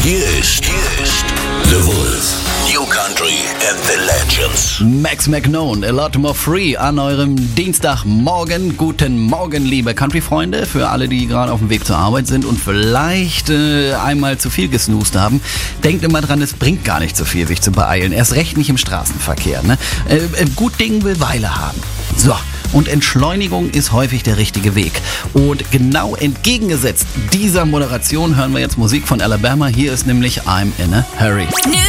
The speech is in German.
Hier ist The Wolf. New Country and the Legends. Max McKnone, A Lot More Free an eurem Dienstagmorgen. Guten Morgen, liebe Country-Freunde. Für alle, die gerade auf dem Weg zur Arbeit sind und vielleicht einmal zu viel gesnoost haben. Denkt immer dran, es bringt gar nicht so viel, sich zu beeilen. Erst recht nicht im Straßenverkehr. Ne? Gut Ding will Weile haben. So. Und Entschleunigung ist häufig der richtige Weg. Und genau entgegengesetzt dieser Moderation hören wir jetzt Musik von Alabama. Hier ist nämlich I'm in a Hurry. New